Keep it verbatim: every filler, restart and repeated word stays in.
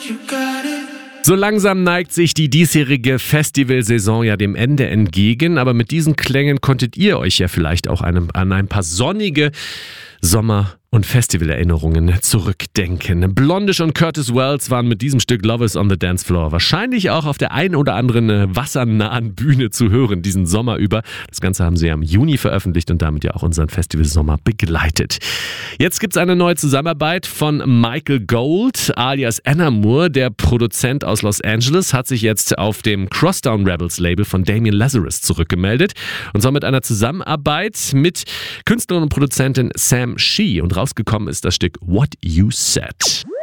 So langsam neigt sich die diesjährige Festivalsaison ja dem Ende entgegen, aber mit diesen Klängen konntet ihr euch ja vielleicht auch einem, an ein paar sonnige Sommer- und Festivalerinnerungen zurückdenken. Blondish und Curtis Wells waren mit diesem Stück Love is on the Dance Floor wahrscheinlich auch auf der einen oder anderen wassernahen Bühne zu hören, diesen Sommer über. Das Ganze haben sie ja im Juni veröffentlicht und damit ja auch unseren Festivalsommer begleitet. Jetzt gibt's eine neue Zusammenarbeit von Michael Gold alias Enamur. Der Produzent aus Los Angeles hat sich jetzt auf dem Crosstown Rebels Label von Damien Lazarus zurückgemeldet. Und zwar mit einer Zusammenarbeit mit Künstlerin und Produzentin Sam Shee. Und rausgekommen ist das Stück What You Said.